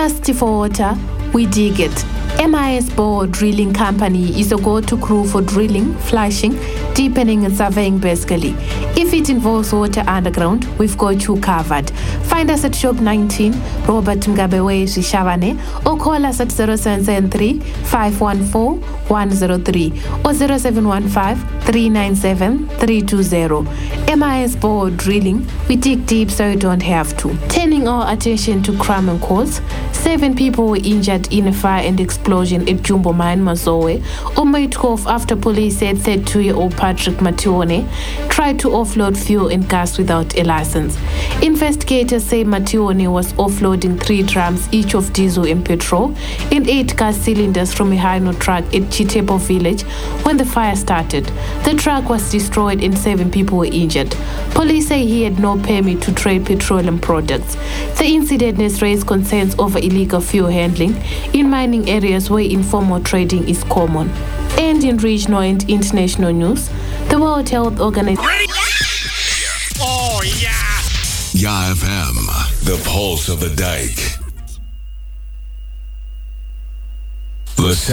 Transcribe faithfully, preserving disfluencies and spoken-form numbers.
Thirsty for water? We dig it. M I S Bore Drilling Company is a go-to crew for drilling, flushing, deepening and surveying basically. If it involves water underground, we've got you covered. Find us at Shop nineteen, Robert Mugabewe, Shishavane, or call us at zero seven seven three, five one four, one zero three or zero seven one five, three nine seven, three two zero. M I S Bore Drilling, we dig deep so you don't have to. Turning our attention to crime and calls, seven people were injured in a fire and explosion at Jumbo Mine, Mazoe, Omaitkoff after police said thirty-two-year-old Patrick Matione tried to offload fuel and gas without a license. Investigators say Matione was offloading three drums each of diesel and petrol and eight gas cylinders from a Hino truck at Chitepo village when the fire started. The truck was destroyed and seven people were injured. Police say he had no permit to trade petroleum products. The incident has raised concerns over illegal fuel handling in mining areas where informal trading is common. And in regional and international news, the World Health Organization... Oh, yeah! Ya F M, the pulse of the dike. The